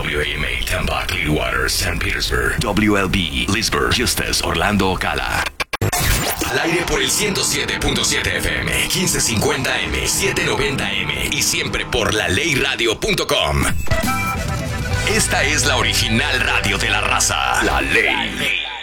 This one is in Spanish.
WAMA, Tampa, Clearwater, St. Petersburg. WLB, Leesburg, Eustis, Orlando, Ocala. Al aire por el 107.7 FM, 1550M, 790M y siempre por laleyradio.com. Esta es la original radio de la raza. La Ley.